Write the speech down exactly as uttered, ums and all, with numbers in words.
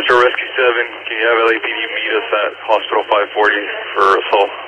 Metro Rescue seven, can you have L A P D meet us at Hospital five forty for assault?